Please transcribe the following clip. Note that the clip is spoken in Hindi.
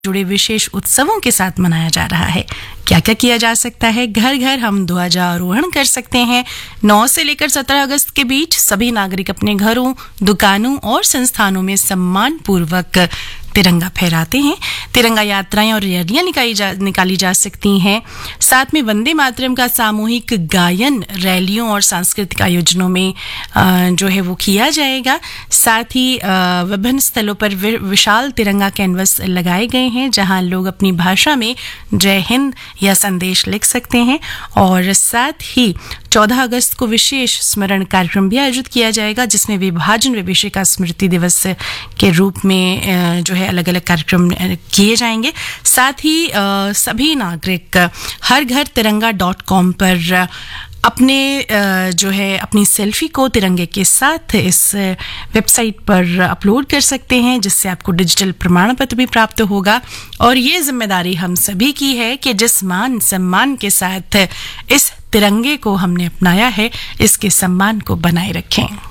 जुड़े विशेष उत्सवों के साथ मनाया जा रहा है। क्या क्या किया जा सकता है? घर घर हम ध्वजारोहण कर सकते हैं। 9 से लेकर 17 अगस्त के बीच सभी नागरिक अपने घरों, दुकानों और संस्थानों में सम्मान पूर्वक तिरंगा फहराते हैं। तिरंगा यात्राएं और रैलियां निकाली जा सकती हैं। साथ में वंदे मातरम का सामूहिक गायन रैलियों और सांस्कृतिक आयोजनों में जो है वो किया जाएगा। साथ ही विभिन्न स्थलों पर विशाल तिरंगा कैनवस लगाए गए हैं जहां लोग अपनी भाषा में जय हिंद या संदेश लिख सकते हैं। और साथ ही 14 अगस्त को विशेष स्मरण कार्यक्रम भी आयोजित किया जाएगा जिसमें विभाजन विभीषिका स्मृति दिवस के रूप में जो है अलग अलग कार्यक्रम किए जाएंगे। साथ ही सभी नागरिक हरघरतिरंगा.com पर अपने जो है अपनी सेल्फी को तिरंगे के साथ इस वेबसाइट पर अपलोड कर सकते हैं जिससे आपको डिजिटल प्रमाण पत्र भी प्राप्त होगा। और ये जिम्मेदारी हम सभी की है कि जिस मान सम्मान के साथ इस तिरंगे को हमने अपनाया है इसके सम्मान को बनाए रखें।